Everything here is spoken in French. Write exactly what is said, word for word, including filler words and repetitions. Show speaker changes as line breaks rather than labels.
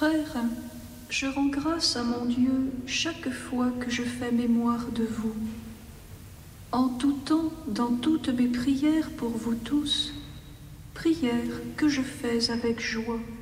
Frères, je rends grâce à mon Dieu chaque fois que je fais mémoire de vous. En tout temps, dans toutes mes prières pour vous tous, prières que je fais avec joie.